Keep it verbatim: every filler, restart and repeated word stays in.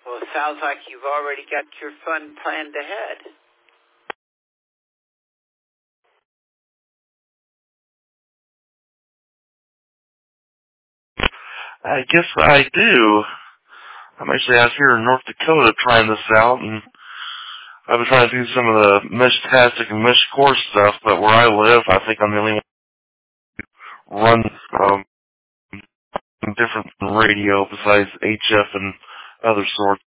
Well, it sounds like you've already got your fun planned ahead. I guess I do. I'm actually out here in North Dakota trying this out, and I've been trying to do some of the Mesh-tastic and Mesh-core stuff, but where I live, I think I'm the only one run um, different than radio besides H F and other sorts.